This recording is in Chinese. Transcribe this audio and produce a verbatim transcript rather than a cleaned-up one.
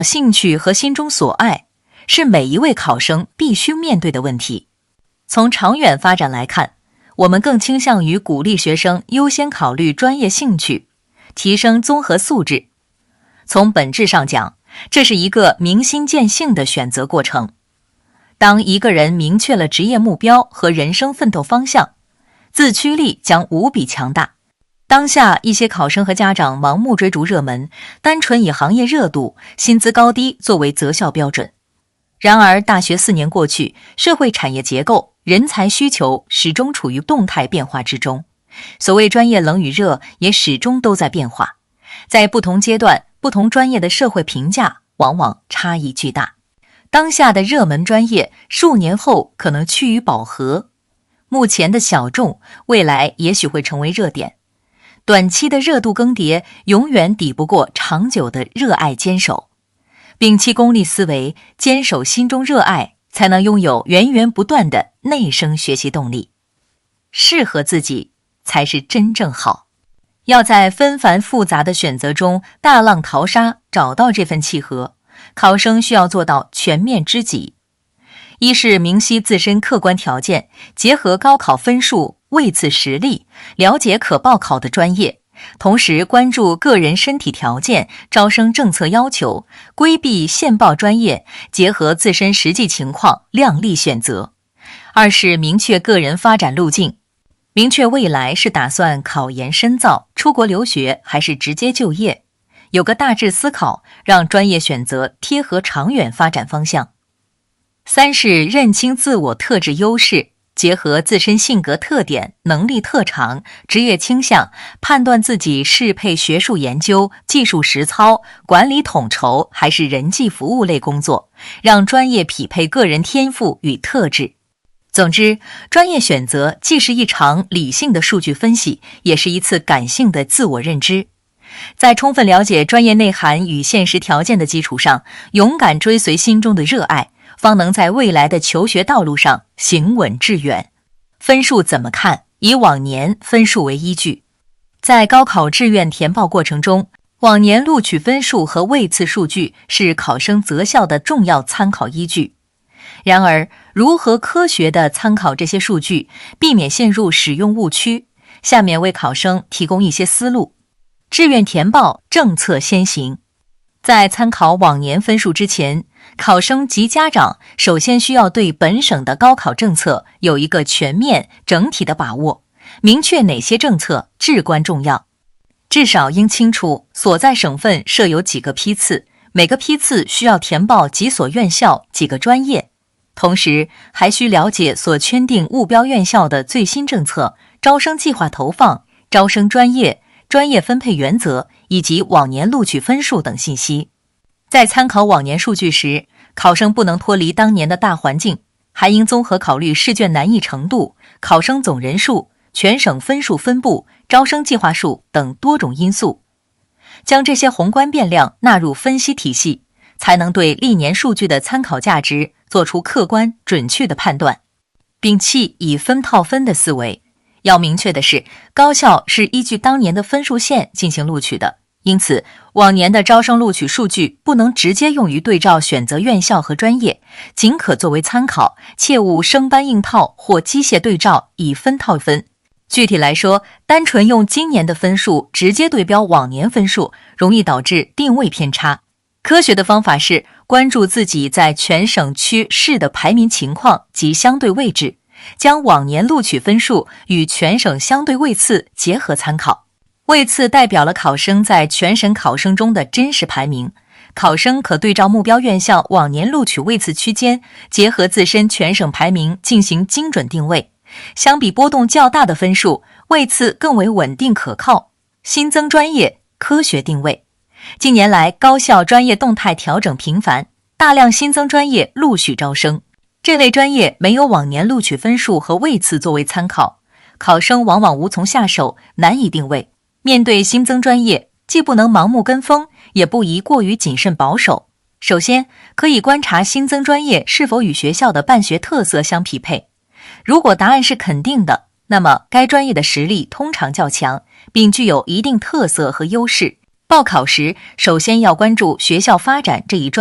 兴趣和心中所爱是每一位考生必须面对的问题。从长远发展来看，我们更倾向于鼓励学生优先考虑专业兴趣，提升综合素质。从本质上讲，这是一个明心见性的选择过程。当一个人明确了职业目标和人生奋斗方向，自驱力将无比强大。当下一些考生和家长盲目追逐热门，单纯以行业热度、薪资高低作为择校标准。然而大学四年过去，社会产业结构、人才需求始终处于动态变化之中，所谓专业冷与热也始终都在变化。在不同阶段，不同专业的社会评价往往差异巨大。当下的热门专业，数年后可能趋于饱和，目前的小众，未来也许会成为热点。短期的热度更迭永远抵不过长久的热爱坚守。摒弃功利思维，坚守心中热爱，才能拥有源源不断的内生学习动力。适合自己才是真正好。要在纷繁复杂的选择中大浪淘沙，找到这份契合，考生需要做到全面知己。一是明晰自身客观条件，结合高考分数、位次实力，了解可报考的专业，同时关注个人身体条件、招生政策要求，规避现报专业，结合自身实际情况量力选择。二是明确个人发展路径，明确未来是打算考研深造、出国留学还是直接就业，有个大致思考，让专业选择贴合长远发展方向。三是认清自我特质优势，结合自身性格特点、能力特长、职业倾向，判断自己适配学术研究、技术实操、管理统筹还是人际服务类工作，让专业匹配个人天赋与特质。总之，专业选择既是一场理性的数据分析，也是一次感性的自我认知。在充分了解专业内涵与现实条件的基础上，勇敢追随心中的热爱，方能在未来的求学道路上行稳致远。分数怎么看？以往年分数为依据。在高考志愿填报过程中，往年录取分数和位次数据是考生择校的重要参考依据。然而，如何科学地参考这些数据，避免陷入使用误区，下面为考生提供一些思路。志愿填报政策先行。在参考往年分数之前，考生及家长首先需要对本省的高考政策有一个全面整体的把握，明确哪些政策至关重要。至少应清楚所在省份设有几个批次，每个批次需要填报几所院校、几个专业。同时还需了解所圈定目标院校的最新政策、招生计划投放、招生专业、专业分配原则以及往年录取分数等信息。在参考往年数据时，考生不能脱离当年的大环境，还应综合考虑试卷难易程度、考生总人数、全省分数分布、招生计划数等多种因素，将这些宏观变量纳入分析体系，才能对历年数据的参考价值做出客观准确的判断。摒弃以分套分的思维，要明确的是，高校是依据当年的分数线进行录取的，因此往年的招生录取数据不能直接用于对照选择院校和专业，仅可作为参考，切勿生搬硬套或机械对照以分套分。具体来说，单纯用今年的分数直接对标往年分数，容易导致定位偏差。科学的方法是关注自己在全省区市的排名情况及相对位置，将往年录取分数与全省相对位次结合参考。位次代表了考生在全省考生中的真实排名，考生可对照目标院校往年录取位次区间，结合自身全省排名进行精准定位。相比波动较大的分数，位次更为稳定可靠。新增专业，科学定位。近年来，高校专业动态调整频繁，大量新增专业陆续招生。这类专业没有往年录取分数和位次作为参考，考生往往无从下手，难以定位。面对新增专业，既不能盲目跟风，也不宜过于谨慎保守。首先，可以观察新增专业是否与学校的办学特色相匹配。如果答案是肯定的，那么该专业的实力通常较强，并具有一定特色和优势。 报考时首先要关注学校发展这一专